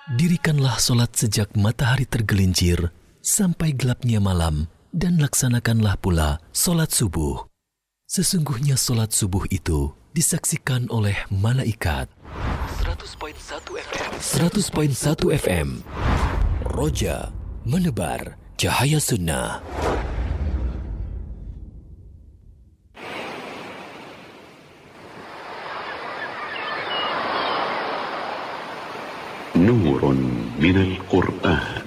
Dirikanlah solat sejak matahari tergelincir sampai gelapnya malam, dan laksanakanlah pula solat subuh. Sesungguhnya solat subuh itu disaksikan oleh malaikat. 100.1 FM. 100.1 FM. Roja menebar cahaya sunnah. نور من القرآن.